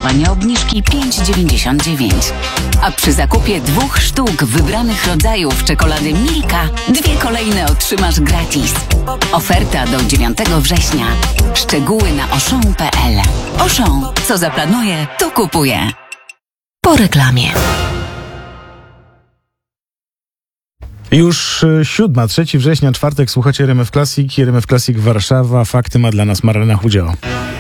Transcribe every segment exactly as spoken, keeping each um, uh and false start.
opakowania obniżki pięć dziewięćdziesiąt dziewięć. A przy zakupie dwóch sztuk wybranych rodzajów czekolady Milka, dwie kolejne otrzymasz gratis. Oferta do dziewiątego września. Szczegóły na auchan kropka p l. Auchan, co zaplanuje, to kupuje. Po reklamie. Już siódma, trzeciego września, czwartek, słuchacie R M F Classic, R M F Classic Warszawa. Fakty ma dla nas Marlena Chudziała.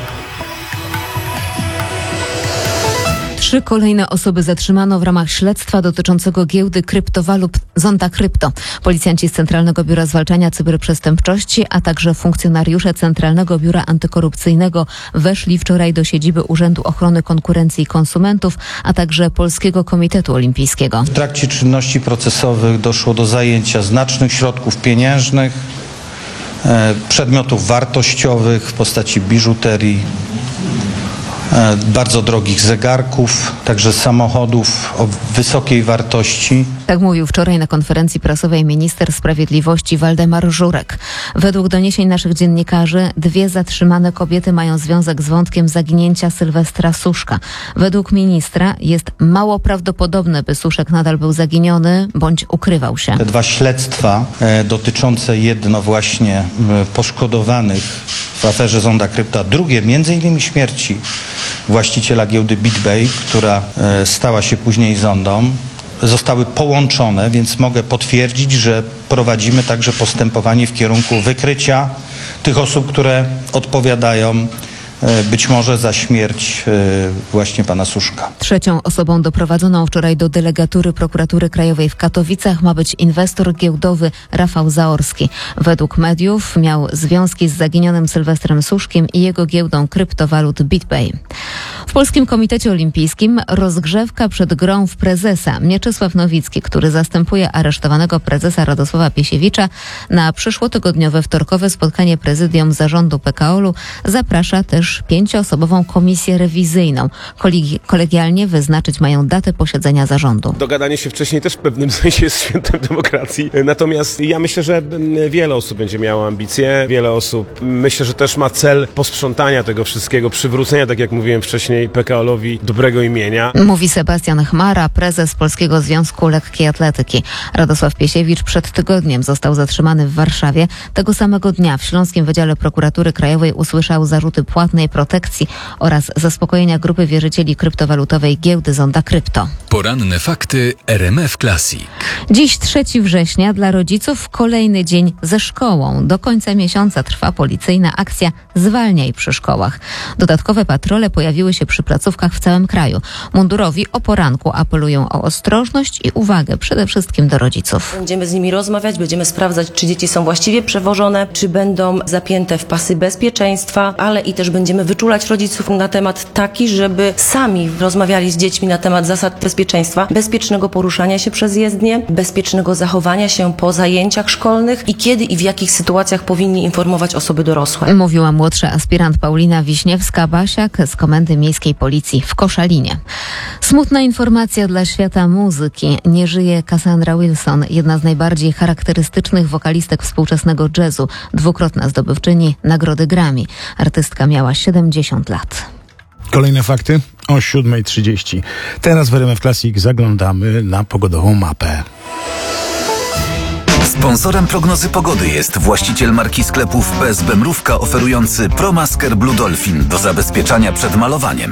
Trzy kolejne osoby zatrzymano w ramach śledztwa dotyczącego giełdy kryptowalut Zonda Krypto. Policjanci z Centralnego Biura Zwalczania Cyberprzestępczości, a także funkcjonariusze Centralnego Biura Antykorupcyjnego weszli wczoraj do siedziby Urzędu Ochrony Konkurencji i Konsumentów, a także Polskiego Komitetu Olimpijskiego. W trakcie czynności procesowych doszło do zajęcia znacznych środków pieniężnych, e, przedmiotów wartościowych w postaci biżuterii, bardzo drogich zegarków, także samochodów o wysokiej wartości. Tak mówił wczoraj na konferencji prasowej minister sprawiedliwości Waldemar Żurek. Według doniesień naszych dziennikarzy dwie zatrzymane kobiety mają związek z wątkiem zaginięcia Sylwestra Suszka. Według ministra jest mało prawdopodobne, by Suszek nadal był zaginiony bądź ukrywał się. Te dwa śledztwa e, dotyczące jedno właśnie e, poszkodowanych w aferze Zonda Krypto, a drugie między innymi śmierci właściciela giełdy BitBay, która e, stała się później Zondą, zostały połączone, więc mogę potwierdzić, że prowadzimy także postępowanie w kierunku wykrycia tych osób, które odpowiadają być może za śmierć właśnie pana Suszka. Trzecią osobą doprowadzoną wczoraj do delegatury Prokuratury Krajowej w Katowicach ma być inwestor giełdowy Rafał Zaorski. Według mediów miał związki z zaginionym Sylwestrem Suszkiem i jego giełdą kryptowalut BitBay. W Polskim Komitecie Olimpijskim rozgrzewka przed grą w prezesa. Mieczysław Nowicki, który zastępuje aresztowanego prezesa Radosława Piesiewicza, na przyszłotygodniowe wtorkowe spotkanie prezydium zarządu P K O L-u zaprasza też pięcioosobową komisję rewizyjną. Kolegi- kolegialnie wyznaczyć mają datę posiedzenia zarządu. Dogadanie się wcześniej też w pewnym sensie jest świętem demokracji. Natomiast ja myślę, że wiele osób będzie miało ambicje, wiele osób myślę, że też ma cel posprzątania tego wszystkiego, przywrócenia, tak jak mówiłem wcześniej, P K O L-owi dobrego imienia. Mówi Sebastian Chmara, prezes Polskiego Związku Lekkiej Atletyki. Radosław Piesiewicz przed tygodniem został zatrzymany w Warszawie. Tego samego dnia w Śląskim Wydziale Prokuratury Krajowej usłyszał zarzuty płatnej protekcji oraz zaspokojenia grupy wierzycieli kryptowalutowej giełdy Zonda Krypto. Poranne fakty R M F Classic. Dziś trzeciego września dla rodziców kolejny dzień ze szkołą. Do końca miesiąca trwa policyjna akcja Zwalniaj przy szkołach. Dodatkowe patrole pojawiły się przy placówkach w całym kraju. Mundurowi o poranku apelują o ostrożność i uwagę przede wszystkim do rodziców. Będziemy z nimi rozmawiać, będziemy sprawdzać, czy dzieci są właściwie przewożone, czy będą zapięte w pasy bezpieczeństwa, ale i też będziemy wyczulać rodziców na temat taki, żeby sami rozmawiali z dziećmi na temat zasad bezpieczeństwa, bezpiecznego poruszania się przez jezdnię, bezpiecznego zachowania się po zajęciach szkolnych i kiedy i w jakich sytuacjach powinni informować osoby dorosłe. Mówiła młodsza aspirant Paulina Wiśniewska-Basiak z Komendy Miejskiej Policji w Koszalinie. Smutna informacja dla świata muzyki. Nie żyje Cassandra Wilson, jedna z najbardziej charakterystycznych wokalistek współczesnego jazzu, dwukrotna zdobywczyni Nagrody Grammy. Artystka miała siedemdziesiąt lat. Kolejne fakty o siódma trzydzieści. Teraz w R M F Classic zaglądamy na pogodową mapę. Sponsorem prognozy pogody jest właściciel marki sklepów P S B Mrówka oferujący ProMasker Blue Dolphin do zabezpieczania przed malowaniem.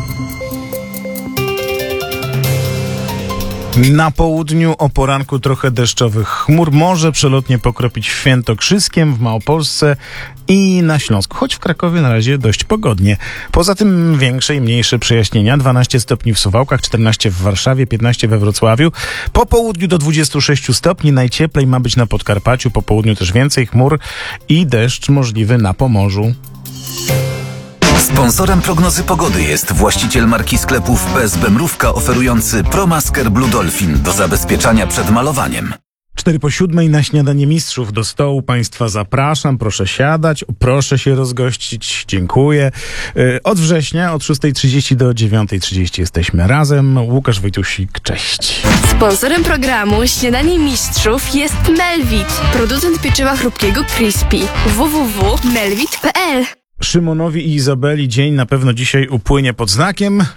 Na południu o poranku trochę deszczowych chmur. Może przelotnie pokropić w Świętokrzyskiem, w Małopolsce i na Śląsku. Choć w Krakowie na razie dość pogodnie. Poza tym większe i mniejsze przejaśnienia. dwanaście stopni w Suwałkach, czternaście w Warszawie, piętnaście we Wrocławiu. Po południu do dwudziestu sześciu stopni. Najcieplej ma być na Podkarpaciu. Po południu też więcej chmur i deszcz możliwy na Pomorzu. Sponsorem prognozy pogody jest właściciel marki sklepów P S B Mrówka oferujący ProMasker Blue Dolphin do zabezpieczania przed malowaniem. Cztery po siódmej na śniadanie mistrzów. Do stołu Państwa zapraszam. Proszę siadać, proszę się rozgościć. Dziękuję. Od września, od szóstej trzydzieści do dziewiątej trzydzieści jesteśmy razem. Łukasz Wojtusik, cześć. Sponsorem programu Śniadanie Mistrzów jest Melvit, producent pieczywa chrupkiego Crispy. w w w kropka melvit kropka p l. Szymonowi i Izabeli dzień na pewno dzisiaj upłynie pod znakiem